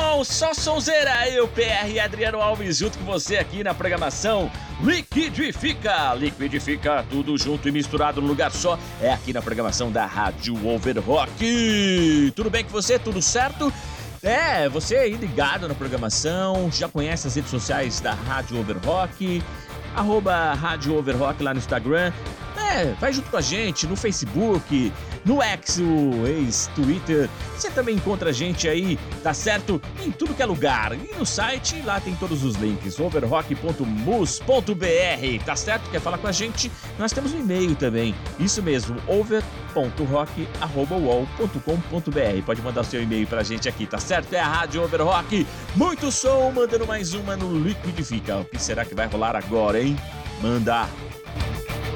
Só sonzeira, eu, PR e Adriano Alves, junto com você aqui na programação Liquidifica. Liquidifica, tudo junto e misturado num lugar só, é aqui na programação da Rádio Overrock. Tudo bem com você? Tudo certo? Você aí ligado na programação, já conhece as redes sociais da Rádio Overrock, @Rádio Overrock lá no Instagram. Vai junto com a gente no Facebook, no X, o ex-Twitter. Você também encontra a gente aí, tá certo? Em tudo que é lugar. E no site, lá tem todos os links, overrock.mus.br, tá certo? Quer falar com a gente? Nós temos um e-mail também. Isso mesmo, over.rock@uol.com.br. Pode mandar o seu e-mail pra gente aqui, tá certo? É a Rádio Overrock. Muito som, mandando mais uma no Liquidifica. O que será que vai rolar agora, hein? Manda!